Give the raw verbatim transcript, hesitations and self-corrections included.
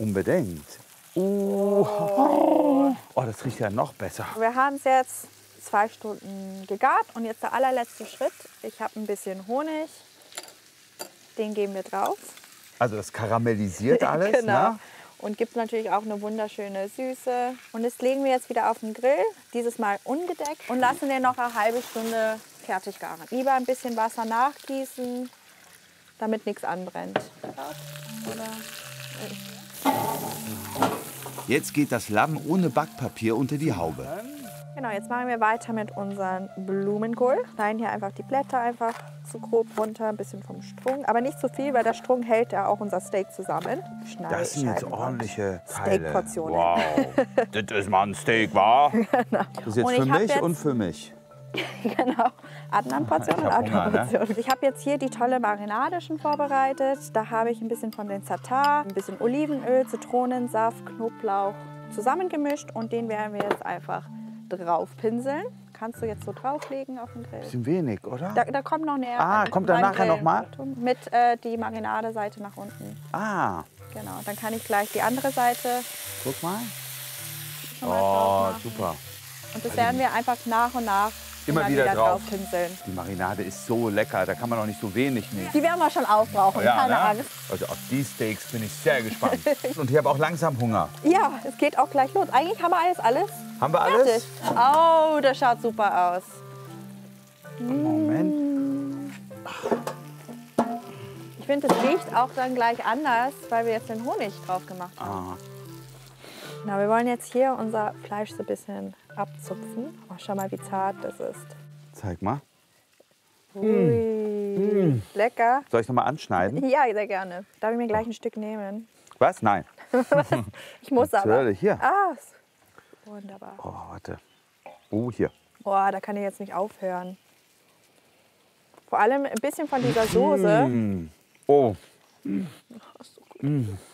Unbedingt. Oh. Oh, das riecht ja noch besser. Wir haben es jetzt zwei Stunden gegart und jetzt der allerletzte Schritt. Ich habe ein bisschen Honig, den geben wir drauf. Also das karamellisiert alles, Genau. ne? Und gibt natürlich auch eine wunderschöne Süße. Und das legen wir jetzt wieder auf den Grill, dieses Mal ungedeckt und lassen den noch eine halbe Stunde fertig garen. Lieber ein bisschen Wasser nachgießen, damit nichts anbrennt. Jetzt geht das Lamm ohne Backpapier unter die Haube. Genau, jetzt machen wir weiter mit unserem Blumenkohl. Schneiden hier einfach die Blätter einfach so grob runter, ein bisschen vom Strunk. Aber nicht zu viel, weil der Strunk hält ja auch unser Steak zusammen. Schneid, Das sind jetzt Scheiben ordentliche Teile. Steakportionen. Wow, das ist mal ein Steak, wa? Genau. Das ist jetzt Und für ich hab mich jetzt- und für mich. Genau, Adnan-Portion Ich und hab Hunger, ne? Adnan-Portion. Ich habe jetzt hier die tolle Marinade schon vorbereitet. Da habe ich ein bisschen von den Tatar, ein bisschen Olivenöl, Zitronensaft, Knoblauch zusammengemischt und den werden wir jetzt einfach drauf pinseln. Kannst du jetzt so drauflegen auf den Grill? Bisschen wenig, oder? Da, da kommt noch näher. Ah, kommt da nachher noch mal? Mit äh, die Marinadeseite nach unten. Ah, Genau, dann kann ich gleich die andere Seite guck mal. schon mal drauf Oh, machen. super. Und das werden wir einfach nach und nach Immer wieder drauf. pinseln. Die Marinade ist so lecker, da kann man auch nicht so wenig nehmen. Die werden wir schon aufbrauchen, Ja, keine ne? Angst. Also auf die Steaks bin ich sehr gespannt. Und ich habe auch langsam Hunger. Ja, es geht auch gleich los. Eigentlich haben wir alles, alles Haben wir fertig. alles? Oh, das schaut super aus. Moment. Ich finde, es riecht auch dann gleich anders, weil wir jetzt den Honig drauf gemacht haben. Ah, Na, wir wollen jetzt hier unser Fleisch so ein bisschen abzupfen. Oh, schau mal, wie zart das ist. zeig mal. Ui, lecker. Soll ich noch mal anschneiden? Ja, sehr gerne. Darf ich mir gleich ein Stück nehmen? Was? Nein. Ich muss aber. Natürlich, hier. Ah, ist wunderbar. Oh, warte. Oh, hier. Boah, da kann ich jetzt nicht aufhören. Vor allem ein bisschen von dieser Soße. Oh. Mm.